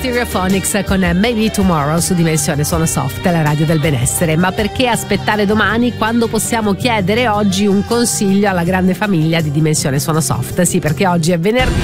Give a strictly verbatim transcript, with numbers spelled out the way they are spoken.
Stereophonics con Maybe Tomorrow su Dimensione Suono Soft, la radio del benessere. Ma perché aspettare domani quando possiamo chiedere oggi un consiglio alla grande famiglia di Dimensione Suono Soft? Sì, perché oggi è venerdì